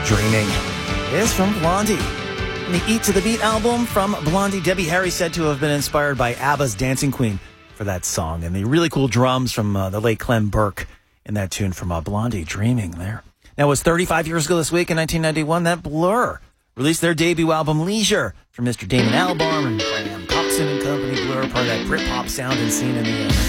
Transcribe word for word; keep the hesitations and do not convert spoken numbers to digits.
Dreaming is from Blondie. And the Eat to the Beat album from Blondie. Debbie Harry said to have been inspired by ABBA's Dancing Queen for that song. And the really cool drums from uh, the late Clem Burke in that tune from uh, Blondie, Dreaming there. Now, it was thirty-five years ago this week in nineteen ninety-one that Blur released their debut album, Leisure, from Mister Damon Albarn and Graham Coxon and company. Blur, part of that Britpop sound and scene in the